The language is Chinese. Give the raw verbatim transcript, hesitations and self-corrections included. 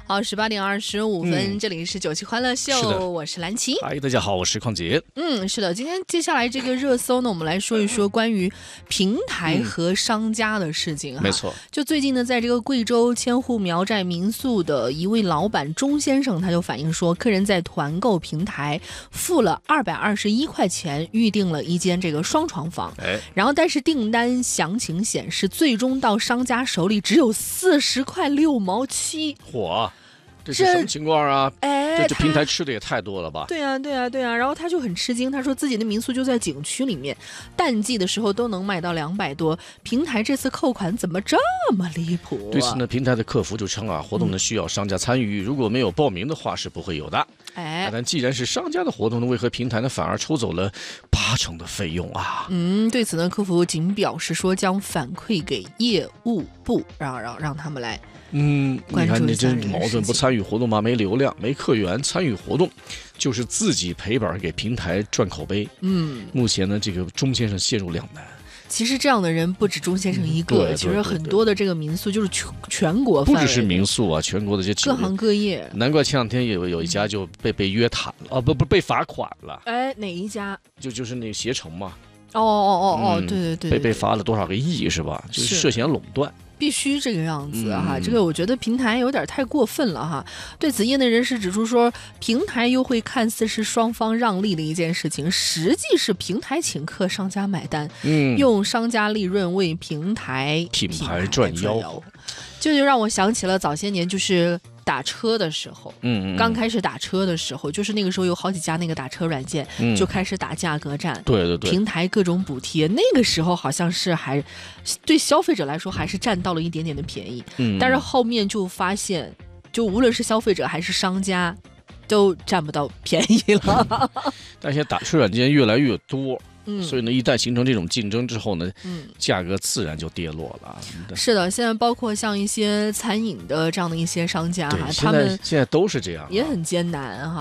好，十八点二十五分、嗯，这里是九七欢乐秀，我是蓝琪。 嗨，大家好，我是邝杰。 嗯，是的，今天接下来这个热搜呢，我们来说一说关于平台和商家的事情哈。 嗯、没错， 就最近呢，在这个贵州千户苗寨民宿的一位老板钟先生，他就反映说，客人在团购平台付了二百二十一块钱预定了一间这个双床房， 哎， 然后但是订单详情显示，最终到商家手里只有四十块六毛七。 嚯！这是什么情况啊？ 哎， 这这平台吃的也太多了吧？ 对啊，对啊，对啊。然后他就很吃惊，他说自己的民宿就在景区里面，淡季的时候都能卖到两百多，平台这次扣款怎么这么离谱、啊？ 对此呢，平台的客服就称啊，活动呢需要商家参与，嗯、如果没有报名的话是不会有的。 哎， 但既然是商家的活动呢，为何平台呢反而抽走了八成的费用啊？ 嗯，对此呢，客服仅表示说将反馈给业务部，让让让他们来。 嗯，你看你这矛盾，不参与活动嘛，没流量，没客源；参与活动，就是自己赔本给平台赚口碑。 嗯， 目前呢，这个钟先生陷入两难。 其实这样的人不止钟先生一个， 嗯、 其实很多的这个民宿就是全全国范围， 不只是民宿啊，全国的这各行各业。 难怪前两天有有一家就被被约谈了，啊，不不被罚款了。 哎，哪一家？ 就就是那携程嘛。 哦哦哦哦， 嗯、 对对 对, 对， 被被罚了多少个亿是吧？就是涉嫌垄断。 必须这个样子哈、嗯，这个我觉得平台有点太过分了哈。对此，业内人士指出说，平台优惠看似是双方让利的一件事情，实际是平台请客，商家买单， 嗯， 用商家利润为平台品牌赚吆喝， 这就让我想起了早些年就是打车的时候， 嗯， 刚开始打车的时候，就是那个时候有好几家那个打车软件、嗯、就开始打价格战， 对对对， 平台各种补贴，那个时候好像是还对消费者来说还是占到了一点点的便宜， 嗯， 但是后面就发现，就无论是消费者还是商家，都占不到便宜了。 但现在打车软件越来越多。 嗯， 所以呢，一旦形成这种竞争之后呢， 嗯， 价格自然就跌落了。 是的，现在包括像一些餐饮的这样的一些商家哈，他们现在都是这样， 也很艰难哈。